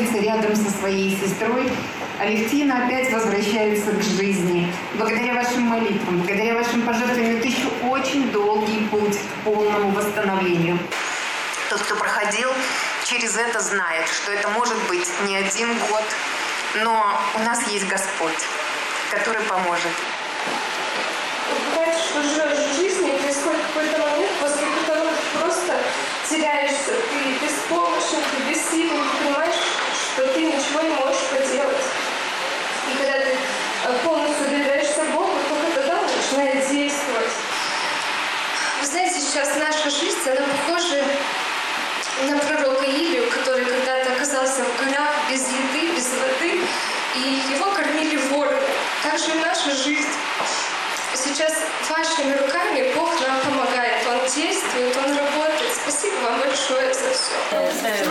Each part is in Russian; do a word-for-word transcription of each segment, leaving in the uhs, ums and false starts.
находится рядом со своей сестрой, Алевтина опять возвращается к жизни. Благодаря вашим молитвам, благодаря вашим пожертвованиям, это еще очень долгий путь к полному восстановлению. Тот, кто проходил через это, знает, что это может быть не один год, но у нас есть Господь, который поможет. Бывает, что живешь в жизни, и происходит какой-то момент, после которого ты просто теряешься, ты беспомощен, ты бессилен, ты понимаешь, что ты ничего не можешь поделать. И когда ты полностью доверяешься Богу, только тогда Он начинает действовать. Вы знаете, сейчас наша жизнь, она похожа на пророка Илию, который когда-то оказался в горах без еды, без воды, и его кормили воры. Так же и наша жизнь. Сейчас вашими руками Бог нам помогает. Он действует, Он работает. Спасибо вам большое за все.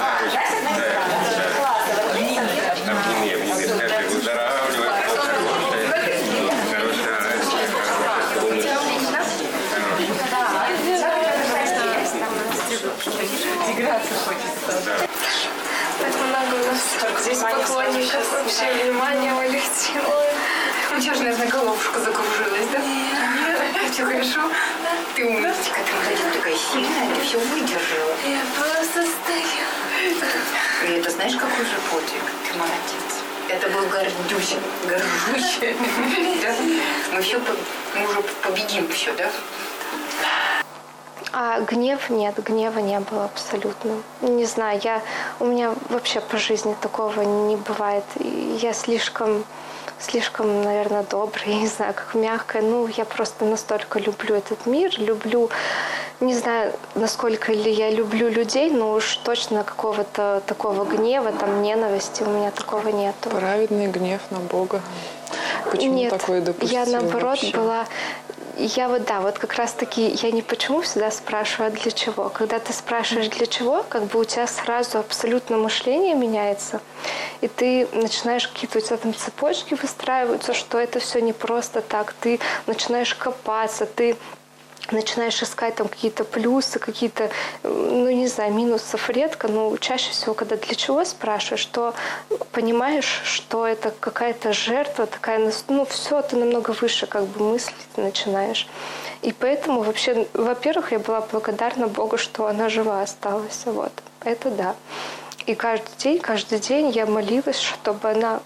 Играться хочется. Так много у нас здесь поклонников, вообще внимание у Алевтины. Ну что ж, наверное, головушка закружилась, да? Нет. Все хорошо? Да. Ты умничка, ты, кстати, такая сильная, ты все выдержала. Я просто стою. И это знаешь, какой же подвиг? Ты молодец. Это был гордюсь, горжусь. Да? Мы все, мы уже победим все, да? А гнев нет, гнева не было абсолютно. Не знаю, я, у меня вообще по жизни такого не бывает. Я слишком, слишком, наверное, добрая, я не знаю, как мягкая. Ну, я просто настолько люблю этот мир, люблю, не знаю, насколько ли я люблю людей, но уж точно какого-то такого гнева, там, ненависти у меня такого нету. Праведный гнев на Бога. Почему Нет, такое допустил я наоборот вообще? была... Я вот, да, вот как раз-таки, я не почему всегда спрашиваю, а для чего. Когда ты спрашиваешь для чего, как бы у тебя сразу абсолютно мышление меняется, и ты начинаешь какие-то, у тебя там цепочки выстраиваются, что это все не просто так. Ты начинаешь копаться, ты начинаешь искать там какие-то плюсы, какие-то, ну не знаю, минусов редко, но чаще всего, когда для чего спрашиваешь, то понимаешь, что это какая-то жертва такая, ну все, ты намного выше как бы мыслить начинаешь. И поэтому вообще, во-первых, я была благодарна Богу, что она жива осталась, вот, это да. И каждый день, каждый день я молилась, чтобы она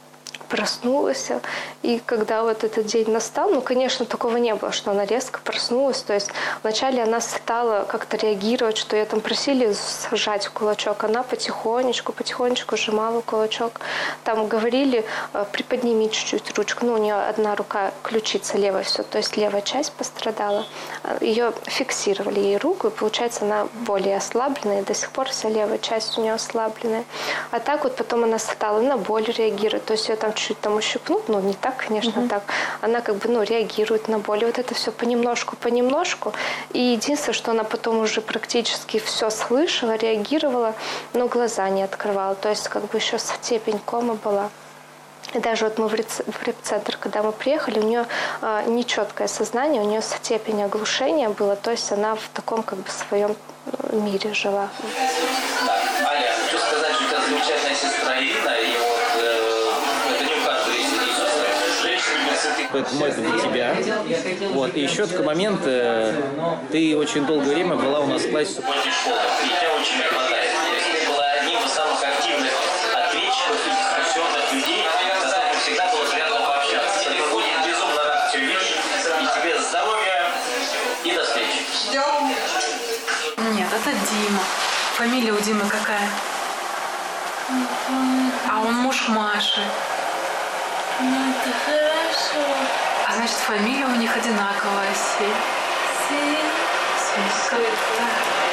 проснулась, и когда вот этот день настал, ну, конечно, такого не было, что она резко проснулась, то есть вначале она стала как-то реагировать, что ее там просили сжать кулачок, она потихонечку, потихонечку сжимала кулачок, там говорили, приподними чуть-чуть ручку, ну, у нее одна рука, ключица левая, все, то есть левая часть пострадала, ее фиксировали, ей руку, и получается, она более ослабленная, и до сих пор вся левая часть у нее ослабленная, а так вот потом она стала на боль реагировать, то есть ее там чуть-чуть там ущипнут, ну не так, конечно, mm-hmm. так. Она как бы, ну, реагирует на боль. И вот это все понемножку, понемножку. И единственное, что она потом уже практически все слышала, реагировала, но глаза не открывала. То есть как бы еще степень комы была. И даже вот мы в реп-центр, когда мы приехали, у нее э, нечеткое сознание, у нее степень оглушения была, то есть она в таком как бы своем мире жила. Так, Аля, хочу сказать, что у тебя замечательная сестра Ирина, и вот Поэтому это для тебя. Вот. И еще такой момент, э, ты очень долгое время была у нас в классе. И тебя очень не хватает. Ты была одним из самых активных ответчиков и дискуссионных людей, с которыми всегда было приятно пообщаться. Ты будет безумно рад все видеть. И тебе здоровья и до встречи. Ждем. Нет, это Дима. Фамилия у Димы какая? А он муж Маши. Ну, это хорошо. А значит, фамилия у них одинаковая. Си. Си. Си. Да.